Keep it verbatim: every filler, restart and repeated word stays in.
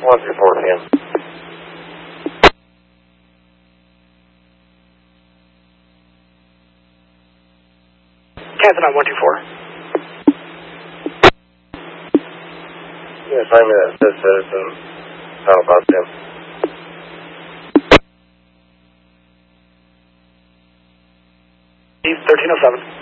one three four again. Captain on one two four. Yes, I'm an assist citizen. How about them? thirteen oh seven.